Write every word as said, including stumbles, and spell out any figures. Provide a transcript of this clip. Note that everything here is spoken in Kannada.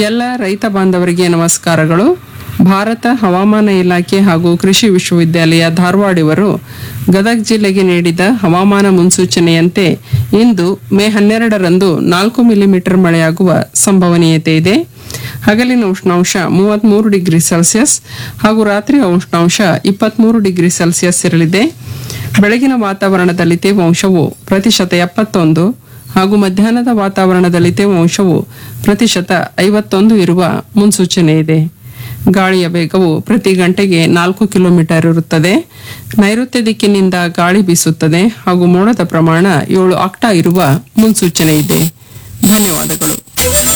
ಎಲ್ಲ ರೈತ ಬಾಂಧವರಿಗೆ ನಮಸ್ಕಾರಗಳು. ಭಾರತ ಹವಾಮಾನ ಇಲಾಖೆ ಹಾಗೂ ಕೃಷಿ ವಿಶ್ವವಿದ್ಯಾಲಯ ಧಾರವಾಡ ಇವರು ಗದಗ ಜಿಲ್ಲೆಗೆ ನೀಡಿದ ಹವಾಮಾನ ಮುನ್ಸೂಚನೆಯಂತೆ ಇಂದು ಮೇ ಹನ್ನೆರಡರಂದು ನಾಲ್ಕು ಮಿಲಿಮೀಟರ್ ಮಳೆಯಾಗುವ ಸಂಭವನೀಯತೆ ಇದೆ. ಹಗಲಿನ ಉಷ್ಣಾಂಶ ಮೂವತ್ಮೂರು ಡಿಗ್ರಿ ಸೆಲ್ಸಿಯಸ್ ಹಾಗೂ ರಾತ್ರಿಯ ಉಷ್ಣಾಂಶ ಇಪ್ಪತ್ಮೂರು ಡಿಗ್ರಿ ಸೆಲ್ಸಿಯಸ್ ಇರಲಿದೆ. ಬೆಳಗಿನ ವಾತಾವರಣದಲ್ಲಿ ತೇವಾಂಶವು ಪ್ರತಿಶತ ಎಪ್ಪತ್ತೊಂದು ಹಾಗೂ ಮಧ್ಯಾಹ್ನದ ವಾತಾವರಣದಲ್ಲಿ ತೇವಾಂಶವು ಪ್ರತಿಶತ ಐವತ್ತೊಂದು ಇರುವ ಮುನ್ಸೂಚನೆ ಇದೆ. ಗಾಳಿಯ ವೇಗವು ಪ್ರತಿ ಗಂಟೆಗೆ ನಾಲ್ಕು ಕಿಲೋಮೀಟರ್ ಇರುತ್ತದೆ. ನೈಋತ್ಯ ದಿಕ್ಕಿನಿಂದ ಗಾಳಿ ಬೀಸುತ್ತದೆ ಹಾಗೂ ಮೋಡದ ಪ್ರಮಾಣ ಏಳು ಆಕ್ಟಾ ಇರುವ ಮುನ್ಸೂಚನೆ ಇದೆ. ಧನ್ಯವಾದಗಳು.